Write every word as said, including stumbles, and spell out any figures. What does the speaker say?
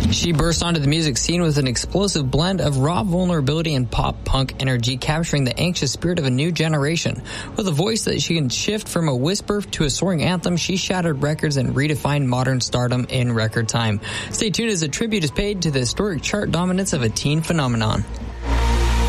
She burst onto the music scene with an explosive blend of raw vulnerability and pop-punk energy, capturing the anxious spirit of a new generation. With a voice that she can shift from a whisper to a soaring anthem, she shattered records and redefined modern stardom in record time. Stay tuned as a tribute is paid to the historic chart dominance of a teen phenomenon.